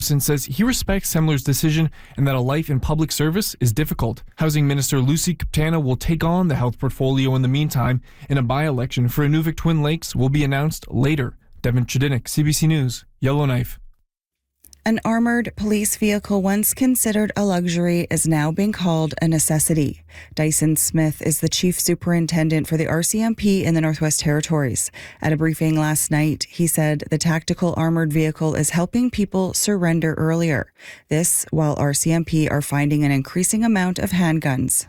says he respects Semler's decision and that a life in public service is difficult. Housing Minister Lucy Captana will take on the health portfolio in the meantime, and a by-election for Inuvik Twin Lakes will be announced later. Devin Chedinik, CBC News, Yellowknife. An armored police vehicle once considered a luxury is now being called a necessity. Dyson Smith is the chief superintendent for the RCMP in the Northwest Territories. At a briefing last night, he said the tactical armored vehicle is helping people surrender earlier. This while RCMP are finding an increasing amount of handguns.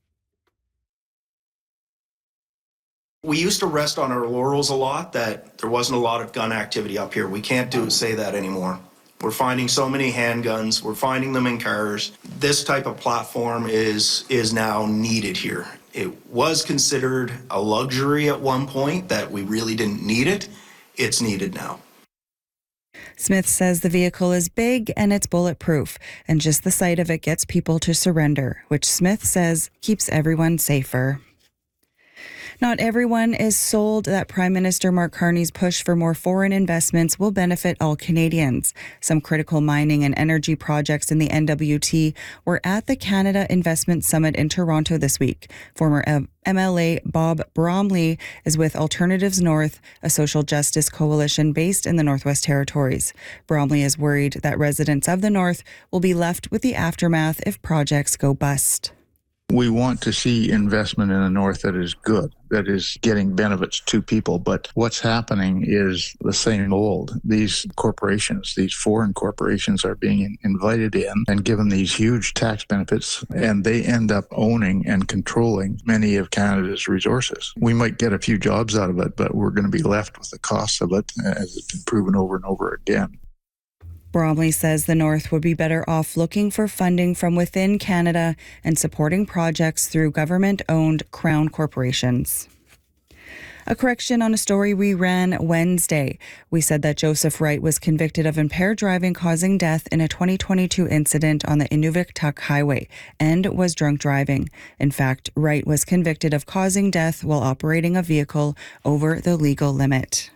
We used to rest on our laurels a lot that there wasn't a lot of gun activity up here. We can't say that anymore. We're finding so many handguns. We're finding them in cars. This type of platform is now needed here. It was considered a luxury at one point that we really didn't need it. It's needed now. Smith says the vehicle is big and it's bulletproof, and just the sight of it gets people to surrender, which Smith says keeps everyone safer. Not everyone is sold that Prime Minister Mark Carney's push for more foreign investments will benefit all Canadians. Some critical mining and energy projects in the NWT were at the Canada Investment Summit in Toronto this week. Former MLA Bob Bromley is with Alternatives North, a social justice coalition based in the Northwest Territories. Bromley is worried that residents of the North will be left with the aftermath if projects go bust. We want to see investment in the North that is good, that is getting benefits to people. But what's happening is the same old. These corporations, these foreign corporations are being invited in and given these huge tax benefits, and they end up owning and controlling many of Canada's resources. We might get a few jobs out of it, but we're going to be left with the costs of it, as it's been proven over and over again. Bromley says the North would be better off looking for funding from within Canada and supporting projects through government-owned Crown corporations. A correction on a story we ran Wednesday. We said that Joseph Wright was convicted of impaired driving causing death in a 2022 incident on the Inuvik-Tuk Highway and was drunk driving. In fact, Wright was convicted of causing death while operating a vehicle over the legal limit.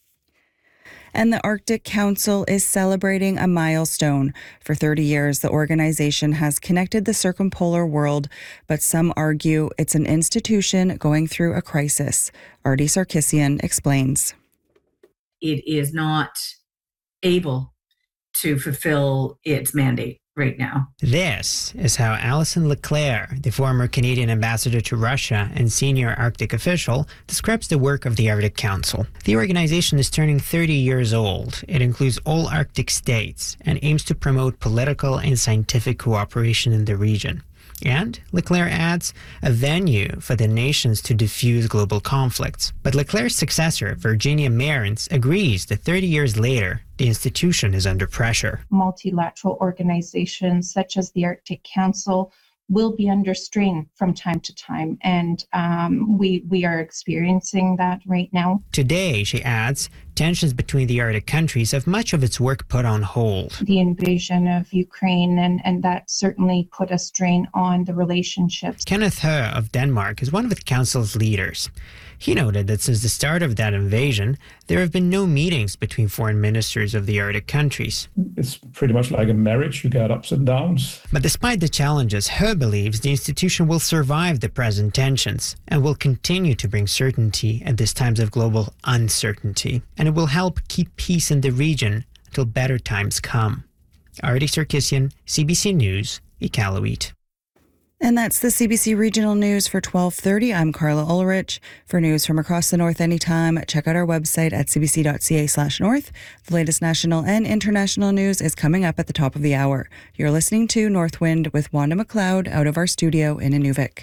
And the Arctic Council is celebrating a milestone. For 30 years, the organization has connected the circumpolar world, but some argue it's an institution going through a crisis. Artie Sarkisian explains. It is not able to fulfill its mandate right now. This is how Alison Leclerc, the former Canadian ambassador to Russia and senior Arctic official, describes the work of the Arctic Council. The organization is turning 30 years old. It includes all Arctic states and aims to promote political and scientific cooperation in the region. And, Leclerc adds, a venue for the nations to diffuse global conflicts. But Leclerc's successor, Virginia Mehrens, agrees that 30 years later, the institution is under pressure. Multilateral organizations such as the Arctic Council will be under strain from time to time, and we are experiencing that right now. Today, she adds, tensions between the Arctic countries have much of its work put on hold. The invasion of Ukraine, and that certainly put a strain on the relationships. Kenneth He of Denmark is one of the council's leaders. He noted that since the start of that invasion, there have been no meetings between foreign ministers of the Arctic countries. It's pretty much like a marriage. You got ups and downs. But despite the challenges, He believes the institution will survive the present tensions and will continue to bring certainty at these times of global uncertainty. And it will help keep peace in the region until better times come. Artie Sarkisian, CBC News, Iqaluit. And that's the CBC Regional News for 12:30. I'm Carla Ulrich. For news from across the North anytime, check out our website at cbc.ca/north. The latest national and international news is coming up at the top of the hour. You're listening to Northwind with Wanda McLeod out of our studio in Inuvik.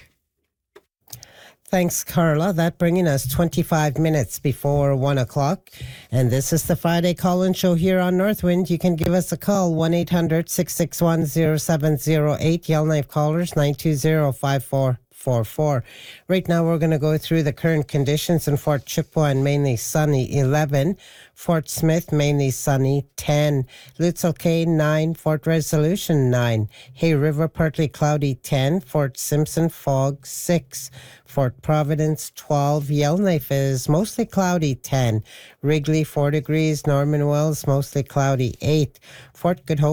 Thanks, Carla. That bringing us 25 minutes before 1 o'clock. And this is the Friday call-in show here on Northwind. You can give us a call, 1-800-661-0708. Yellowknife callers, 920-54 644. Right now, we're going to go through the current conditions in Fort Chipewyan, mainly sunny, 11. Fort Smith, mainly sunny, 10. Lutzel Cay, 9. Fort Resolution, 9. Hay River, partly cloudy, 10. Fort Simpson, fog, 6. Fort Providence, 12. Yellowknife is mostly cloudy, 10. Wrigley, 4 degrees. Norman Wells, mostly cloudy, 8. Fort Good Hope,